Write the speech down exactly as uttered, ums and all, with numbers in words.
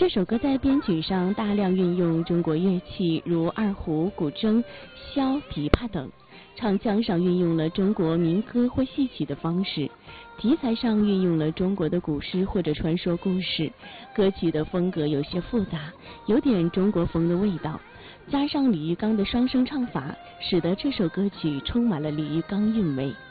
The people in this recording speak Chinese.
首歌在编曲上大量运用中国乐器，如二胡、古筝、箫、琵琶等。唱腔上运用了中国民歌或戏曲的方式，题材上运用了中国的古诗或者传说故事。歌曲的风格有些复杂，有点中国风的味道，加上李玉刚的双声唱法，使得这首歌曲充满了李玉刚韵味。